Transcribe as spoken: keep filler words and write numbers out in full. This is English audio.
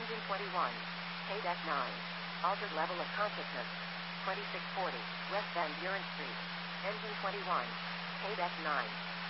Engine twenty-one. K-Deck nine. Altered level of consciousness. twenty-six forty, West Van Buren Street. Engine twenty-one. K-Deck nine.